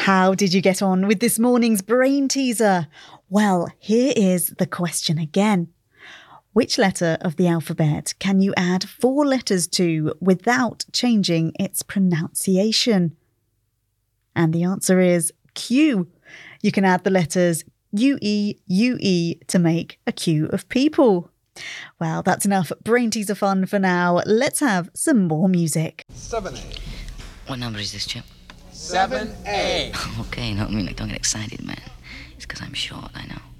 How did you get on with this morning's brain teaser? Well, here is the question again. Which letter of the alphabet can you add 4 letters to without changing its pronunciation? And the answer is Q. You can add the letters UE, UE to make a queue of people. Well, that's enough brain teaser fun for now. Let's have some more music. 7A. What number is this, Chip? 7A. Okay, no, don't get excited, man. It's because I'm short, I know.